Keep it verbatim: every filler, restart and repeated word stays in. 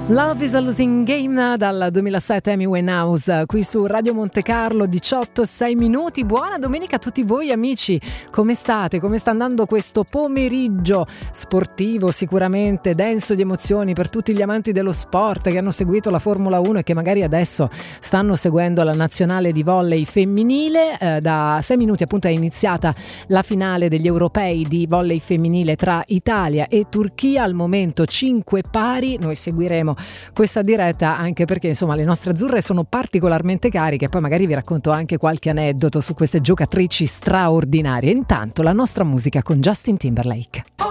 Love is a Losing Game dal duemilasette Amy Winehouse qui su Radio Monte Carlo, diciotto e sei minuti. Buona domenica a tutti voi amici, come state? Come sta andando questo pomeriggio sportivo, sicuramente denso di emozioni per tutti gli amanti dello sport che hanno seguito la Formula uno e che magari adesso stanno seguendo la nazionale di volley femminile. Eh, da sei minuti appunto è iniziata la finale degli europei di volley femminile tra Italia e Turchia, al momento cinque pari. Noi seguiremo questa diretta anche perché insomma le nostre azzurre sono particolarmente cariche, poi magari vi racconto anche qualche aneddoto su queste giocatrici straordinarie. Intanto la nostra musica con Justin Timberlake.